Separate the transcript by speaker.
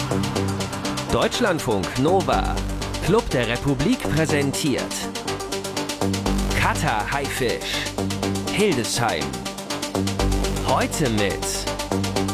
Speaker 1: Deutschlandfunk Nova, Club der Republik präsentiert Cutter Haifisch, Hildesheim. Heute mit